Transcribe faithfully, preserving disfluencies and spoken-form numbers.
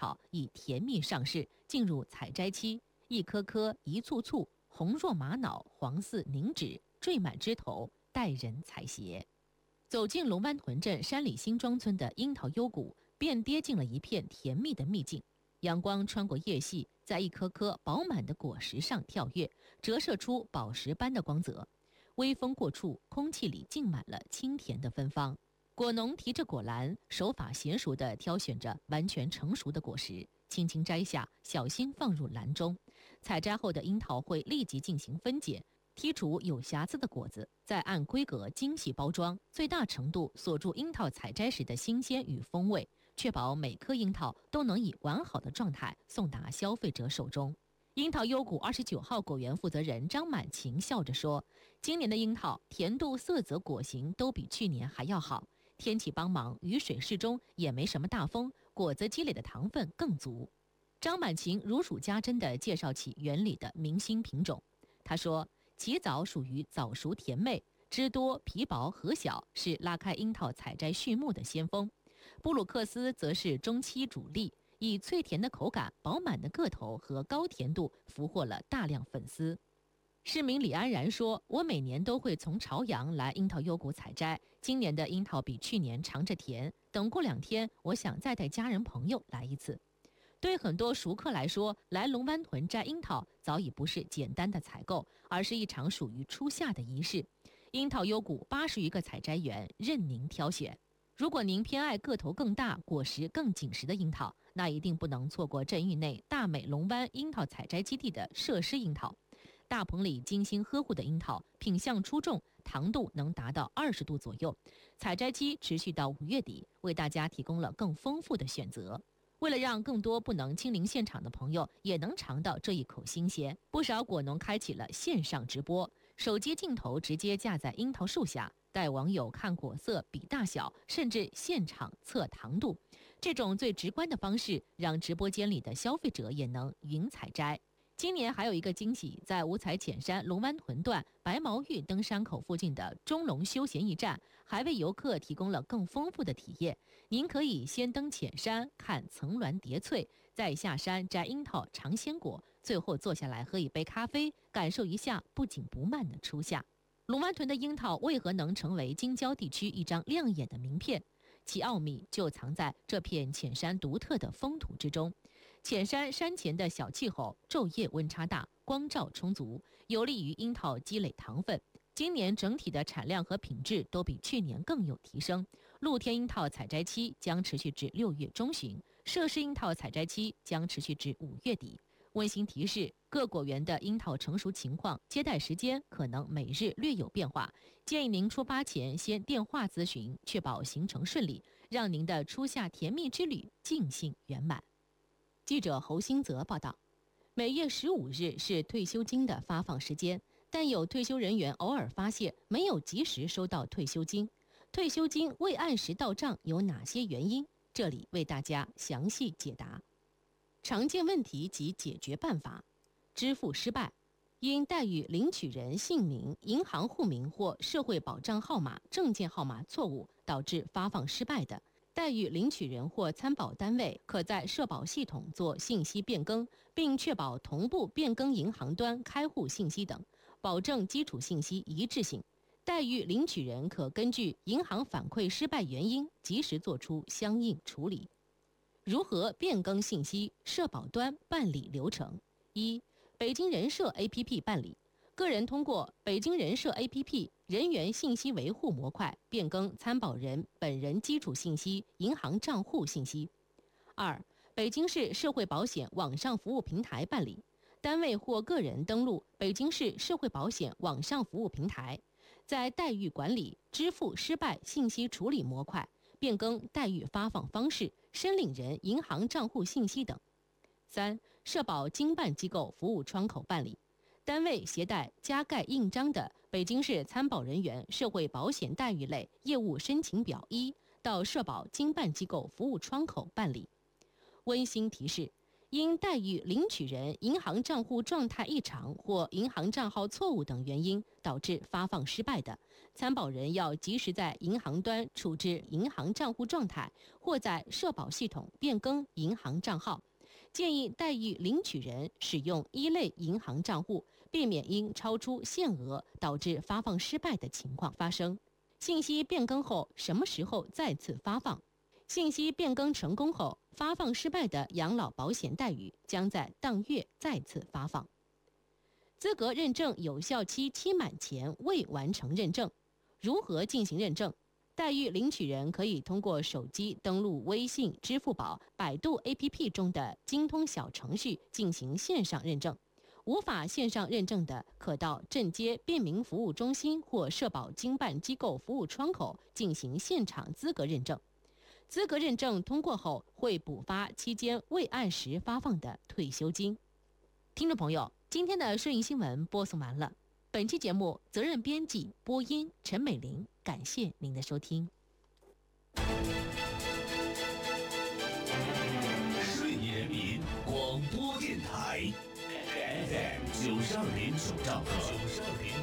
桃已甜蜜上市，进入采摘期，一颗颗一簇簇，红若玛瑙，黄似凝脂，缀满枝头，待人采撷。走进龙湾屯镇山里新庄村的樱桃幽谷，便跌进了一片甜蜜的秘境。阳光穿过叶隙，在一颗颗饱满的果实上跳跃，折射出宝石般的光泽。微风过处，空气里浸满了清甜的芬芳。果农提着果篮，手法娴熟地挑选着完全成熟的果实，轻轻摘下，小心放入篮中。采摘后的樱桃会立即进行分解，剔除有瑕疵的果子，再按规格精细包装，最大程度锁住樱桃采摘时的新鲜与风味，确保每颗樱桃都能以完好的状态送达消费者手中。樱桃幽谷二十九号果园负责人张满晴笑着说：“今年的樱桃甜度、色泽、果形都比去年还要好。天气帮忙，雨水适中，也没什么大风，果子积累的糖分更足。”张满晴如数家珍地介绍起园里的明星品种。他说：“奇枣属于早熟甜妹，汁多皮薄核小，是拉开樱桃采摘序幕的先锋。布鲁克斯则是中期主力。”以脆甜的口感、饱满的个头和高甜度俘获了大量粉丝。市民李安然说：“我每年都会从朝阳来樱桃幽谷采摘，今年的樱桃比去年尝着甜。等过两天，我想再带家人朋友来一次。”对很多熟客来说，来龙湾屯摘樱桃早已不是简单的采购，而是一场属于初夏的仪式。樱桃幽谷八十余个采摘园任您挑选。如果您偏爱个头更大、果实更紧实的樱桃，那一定不能错过镇域内大美龙湾樱桃采摘基地的设施樱桃。大棚里精心呵护的樱桃，品相出众，糖度能达到二十度左右。采摘期持续到五月底，为大家提供了更丰富的选择。为了让更多不能亲临现场的朋友也能尝到这一口新鲜，不少果农开启了线上直播，手机镜头直接架在樱桃树下，带网友看果色、比大小，甚至现场测糖度。这种最直观的方式，让直播间里的消费者也能云采摘。今年还有一个惊喜，在五彩浅山龙湾屯段白毛峪登山口附近的中龙休闲驿站，还为游客提供了更丰富的体验。您可以先登浅山看层峦叠翠，再下山摘樱桃尝鲜果，最后坐下来喝一杯咖啡，感受一下不紧不慢的初夏。龙湾屯的樱桃为何能成为京郊地区一张亮眼的名片？其奥秘就藏在这片浅山独特的风土之中。浅山山前的小气候，昼夜温差大，光照充足，有利于樱桃积累糖分。今年整体的产量和品质都比去年更有提升。露天樱桃采摘期将持续至六月中旬，设施樱桃采摘期将持续至五月底。温馨提示：各果园的樱桃成熟情况、接待时间可能每日略有变化，建议您出发前先电话咨询，确保行程顺利，让您的初夏甜蜜之旅尽兴圆满。记者侯新泽报道。每月十五日是退休金的发放时间，但有退休人员偶尔发现没有及时收到退休金。退休金未按时到账有哪些原因？这里为大家详细解答。常见问题及解决办法。支付失败，因代与领取人姓名、银行户名或社会保障号码、证件号码错误导致发放失败的，代与领取人或参保单位可在社保系统做信息变更，并确保同步变更银行端开户信息等，保证基础信息一致性。代与领取人可根据银行反馈失败原因，及时做出相应处理。如何变更信息？社保端办理流程：一、北京人社 A P P 办理，个人通过北京人社 A P P 人员信息维护模块变更参保人本人基础信息、银行账户信息。二、北京市社会保险网上服务平台办理，单位或个人登录北京市社会保险网上服务平台，在待遇管理、支付失败信息处理模块变更待遇发放方式、申领人银行账户信息等。三、社保经办机构服务窗口办理，单位携带加盖印章的北京市参保人员社会保险待遇类业务申请表一到社保经办机构服务窗口办理。温馨提示： 因待遇领取人银行账户状态异常或银行账号错误等原因导致发放失败的，参保人要及时在银行端处置银行账户状态，或在社保系统变更银行账号。建议待遇领取人使用一类银行账户，避免因超出限额导致发放失败的情况发生。信息变更后什么时候再次发放？信息变更成功后，发放失败的养老保险待遇将在当月再次发放。资格认证有效期期满前未完成认证，如何进行认证？待遇领取人可以通过手机登录微信、支付宝、百度 A P P 中的精通小程序进行线上认证。无法线上认证的，可到镇街便民服务中心或社保经办机构服务窗口进行现场资格认证。资格认证通过后，会补发期间未按时发放的退休金。听众朋友，今天的顺义新闻播送完了。本期节目责任编辑播音陈美玲，感谢您的收听。 顺义人民广播电台 F M 九十二点九兆赫。